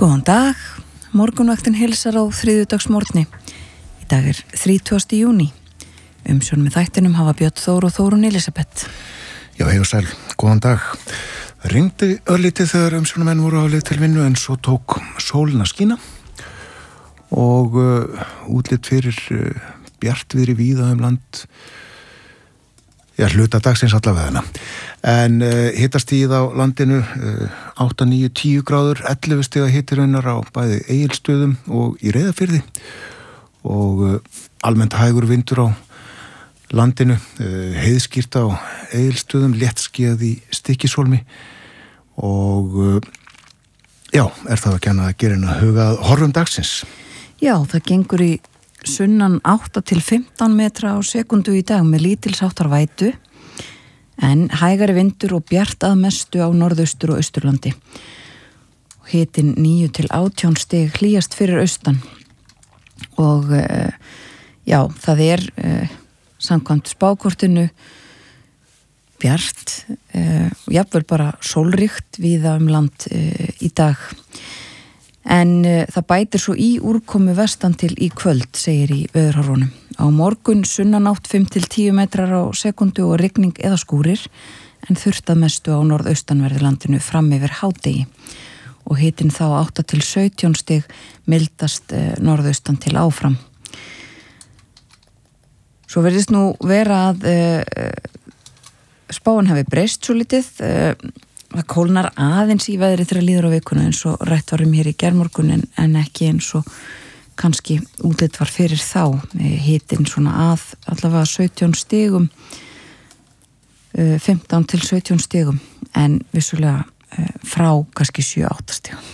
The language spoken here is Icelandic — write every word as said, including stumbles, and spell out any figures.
Góðan dag, morgunvaktin heilsar á þriðjudagsmorgni. Í dag er þrítugasti júní. Umsjón með þættinum hafa Björn Þór og Þórunn Elísabet. Já, hei og sæl, góðan dag. Ringdi örlítið þegar umsjónamenn voru á leið til vinnu en svo tók sólin að skína og uh, útlit fyrir uh, bjartviðri víða um land. Já, hluta dagsins allavega. En uh, hitastigið á landinu uh, átta, níu, tíu gráður, ellefu stiga hitiraunar á bæði Egilsstöðum og í Reyðarfirði og uh, almennt hægur vindur á landinu, uh, heiðskýrt á Egilsstöðum, léttskýjað í Stykkishólmi og uh, já, er það ekki annað að gera en að huga að horfum dagsins? Já, það gengur í sunnan átta til fimmtán metra á sekundu í dag með lítilsháttar vætu en hægari vindur og bjart að mestu á norðaustur og austurlandi. Hitinn níu til átján stig hlýjast fyrir austan og uh, já, það er uh, samkvæmt spákortinu bjart uh, og jafnvel bara sólríkt víða um land uh, í dag. En uh, það bætir svo í úrkomu vestan til í kvöld, segir í veðurhorfunum. Á morgun sunnanátt fimm til tíu metrar á sekundu og rigning eða skúrir, en þurrt að mestu á norðaustanverði landinu fram yfir hádegi. Og hitinn þá átta til sautján stig mildast uh, norðaustan til áfram. Svo verðist nú vera að uh, spáin hafi breyst svo litið. Uh, Það kólnar aðeins í veðri þegar líður á vikuna eins og rætt varum hér í gærmorgun en, en ekki eins og kannski útlit var fyrir þá. Hitinn svona að allavega sautján stigum, fimmtán til sautján stigum en vissulega frá kannski sjö átta stigum.